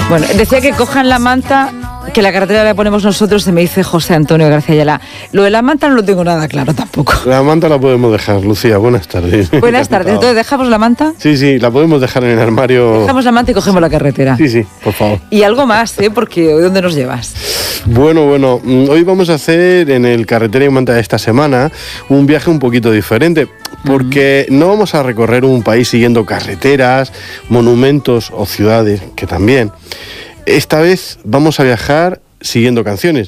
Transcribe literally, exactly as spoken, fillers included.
Bueno, decía que cojan la manta, que la carretera la ponemos nosotros, y me dice José Antonio García Ayala. Lo de la manta no lo tengo nada claro tampoco. La manta la podemos dejar, Lucía, buenas tardes. Buenas tardes, entonces ¿dejamos la manta? Sí, sí, la podemos dejar en el armario. Dejamos la manta y cogemos la carretera. Sí, sí, por favor. Y algo más, ¿eh? Porque ¿dónde nos llevas? Bueno, bueno, hoy vamos a hacer en el Carretera y Manta de esta semana un viaje un poquito diferente, porque uh-huh. no vamos a recorrer un país siguiendo carreteras, monumentos o ciudades, que también. Esta vez vamos a viajar siguiendo canciones.